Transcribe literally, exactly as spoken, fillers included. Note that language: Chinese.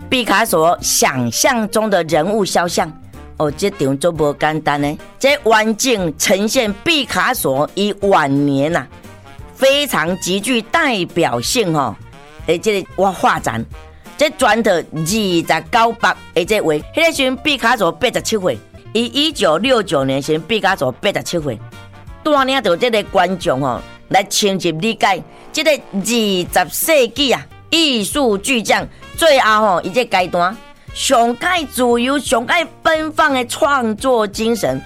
毕卡索想象中的人物肖像。哦，这场做不简单呢，这完整呈现毕卡索以晚年呐、啊，非常极具代表性哦。诶，这个我画展，这转到二十九百，诶，这位，迄个时阵毕卡索八十七岁，伊一九六九年时毕卡索八十七岁，带领到这个观众哦来深入理解这个二十世纪啊艺术巨匠最后吼伊这阶段。上界自由、上界奔放的创作精神，